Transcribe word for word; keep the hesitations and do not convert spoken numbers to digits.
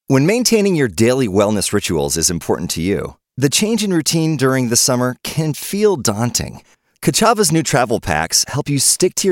When maintaining your daily wellness rituals is important to you, the change in routine during the summer can feel daunting. Kachava's new travel packs help you stick to your